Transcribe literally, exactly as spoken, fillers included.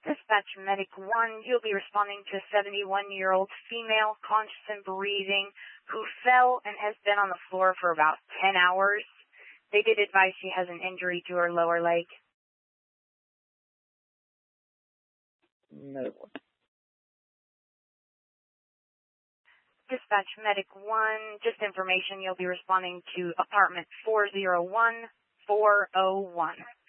Dispatch Medic one, you'll be responding to a seventy-one-year-old female, conscious and breathing, who fell and has been on the floor for about ten hours. They did advise she has an injury to her lower leg. No. Dispatch Medic one, just information, you'll be responding to apartment four oh one, four oh one.